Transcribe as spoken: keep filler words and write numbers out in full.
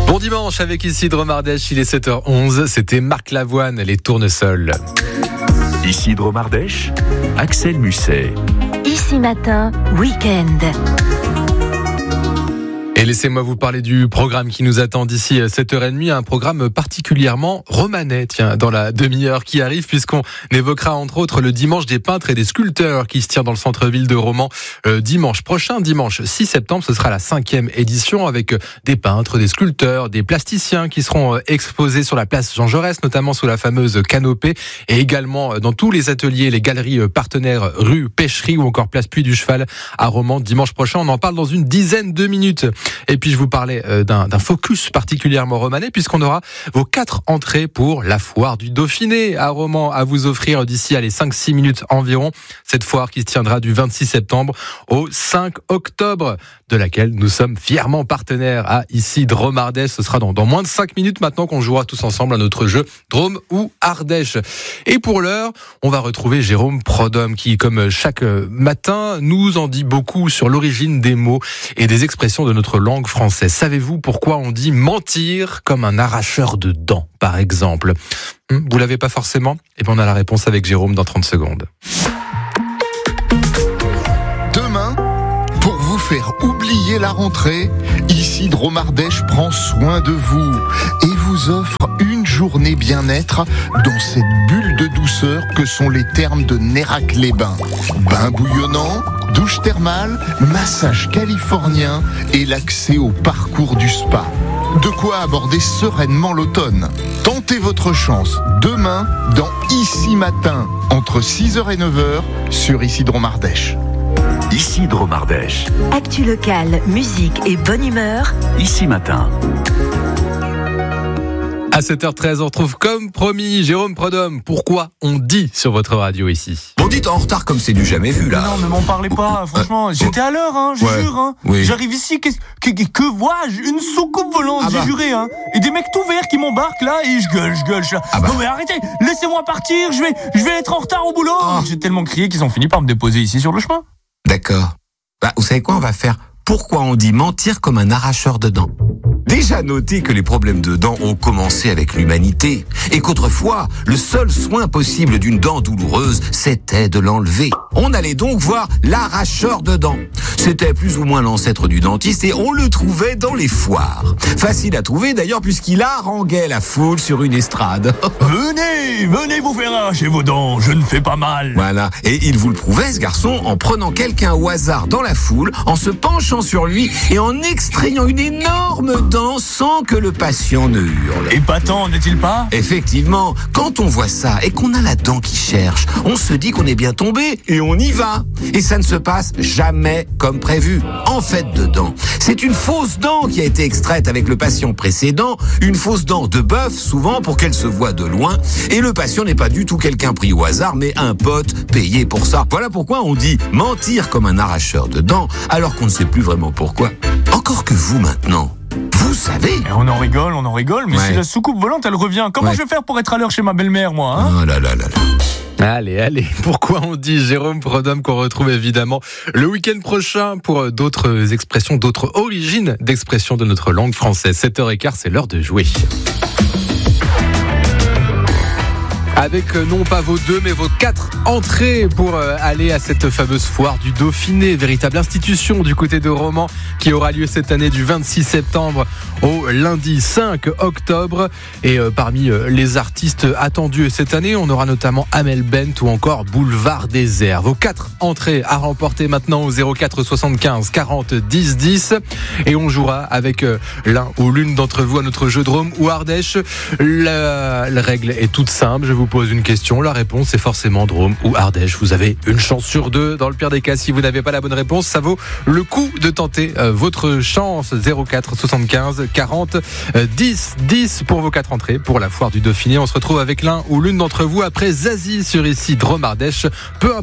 Bon dimanche avec ici Drôme Ardèche, il est sept heures onze, c'était Marc Lavoine, les Tournesols. Ici Drôme Ardèche, Axel Musset. Ici Matin, week-end. Et laissez-moi vous parler du programme qui nous attend d'ici sept heures trente, un programme particulièrement romanais, tiens, dans la demi-heure qui arrive, puisqu'on évoquera entre autres le dimanche des peintres et des sculpteurs qui se tient dans le centre-ville de Romans euh, dimanche prochain, dimanche six septembre, ce sera la cinquième édition avec des peintres, des sculpteurs, des plasticiens qui seront euh, exposés sur la place Jean Jaurès, notamment sous la fameuse canopée, et également euh, dans tous les ateliers, les galeries euh, partenaires rue Pêcherie ou encore place Puy du Cheval à Romans dimanche prochain. On en parle dans une dizaine de minutes. Et puis je vous parlais euh, d'un, d'un focus particulièrement romanais puisqu'on aura vos quatre entrées pour la foire du Dauphiné à Romans à vous offrir d'ici à les cinq six minutes environ. Cette foire qui se tiendra du vingt-six septembre au cinq octobre, de laquelle nous sommes fièrement partenaires à ici Drôme Ardèche. Ce sera dans, dans moins de cinq minutes maintenant qu'on jouera tous ensemble à notre jeu Drôme ou Ardèche. Et pour l'heure, on va retrouver Jérôme Prodhomme qui, comme chaque matin, nous en dit beaucoup sur l'origine des mots et des expressions de notre langue française. Savez-vous pourquoi on dit mentir comme un arracheur de dents, par exemple ? Vous l'avez pas forcément ? Eh bien, on a la réponse avec Jérôme dans trente secondes. Demain, pour vous faire oublier la rentrée, ici Drôme Ardèche prend soin de vous et vous offre une journée bien-être dans cette bulle de douceur que sont les thermes de Nérac-les-Bains. Bain bouillonnant, douche thermale, massage californien et l'accès au parcours du spa. De quoi aborder sereinement l'automne. Tentez votre chance demain dans Ici Matin, entre six heures et neuf heures sur Ici Drôme Ardèche. Ici Drôme Ardèche. Actu locale, musique et bonne humeur. Ici Matin. À sept heures treize, on retrouve comme promis Jérôme Prodhomme. Pourquoi on dit sur votre radio ici ? Bon, dites en retard comme c'est du jamais vu là. Non, ne m'en parlez pas, franchement, j'étais à l'heure, hein, je Ouais, jure, hein. oui. J'arrive ici, que, que, que vois-je ? Une soucoupe volante, Ah bah. j'ai juré, hein. Et des mecs tout verts qui m'embarquent là, et je gueule, je gueule, je... Ah bah. Non mais arrêtez, laissez-moi partir, je vais, je vais être en retard au boulot. Ah. J'ai tellement crié qu'ils ont fini par me déposer ici sur le chemin. D'accord. Bah, vous savez quoi, on va faire pourquoi on dit mentir comme un arracheur de dents. Déjà noté que les problèmes de dents ont commencé avec l'humanité et qu'autrefois, le seul soin possible d'une dent douloureuse, c'était de l'enlever. On allait donc voir l'arracheur de dents. C'était plus ou moins l'ancêtre du dentiste et on le trouvait dans les foires. Facile à trouver d'ailleurs puisqu'il haranguait la foule sur une estrade. Venez, venez vous faire arracher vos dents, je ne fais pas mal. Voilà, et il vous le prouvait ce garçon en prenant quelqu'un au hasard dans la foule, en se penchant sur lui et en extrayant une énorme dent sans que le patient ne hurle. Épatant, n'est-il pas ? Effectivement, quand on voit ça et qu'on a la dent qui cherche, on se dit qu'on est bien tombé et on y va. Et ça ne se passe jamais comme prévu. En fait, dedans, c'est une fausse dent qui a été extraite avec le patient précédent, une fausse dent de bœuf, souvent pour qu'elle se voie de loin, et le patient n'est pas du tout quelqu'un pris au hasard, mais un pote payé pour ça. Voilà pourquoi on dit mentir comme un arracheur de dents, alors qu'on ne sait plus vraiment pourquoi. Encore que vous maintenant, vous savez. Et on en rigole, on en rigole, mais Ouais. si la soucoupe volante, elle revient, comment Ouais. je vais faire pour être à l'heure chez ma belle-mère, moi, hein ? Oh là là là là. Allez, allez, pourquoi on dit Jérôme Prodhomme qu'on retrouve évidemment le week-end prochain pour d'autres expressions, d'autres origines d'expressions de notre langue française. sept heures quinze, c'est l'heure de jouer. Avec non pas vos deux, mais vos quatre entrées pour aller à cette fameuse foire du Dauphiné, véritable institution du côté de Romans qui aura lieu cette année du vingt-six septembre au lundi cinq octobre. Et parmi les artistes attendus cette année, on aura notamment Amel Bent ou encore Boulevard Désert. Vos quatre entrées à remporter maintenant au zéro quatre soixante-quinze quarante dix dix. Et on jouera avec l'un ou l'une d'entre vous à notre jeu Drôme ou Ardèche. La, la règle est toute simple, je vous pose une question, la réponse est forcément Drôme ou Ardèche. Vous avez une chance sur deux. Dans le pire des cas, si vous n'avez pas la bonne réponse, ça vaut le coup de tenter euh, votre chance. Zéro quatre soixante-quinze quarante dix dix pour vos quatre entrées pour la foire du Dauphiné. On se retrouve avec l'un ou l'une d'entre vous après Zazie sur ici Drôme Ardèche. Peu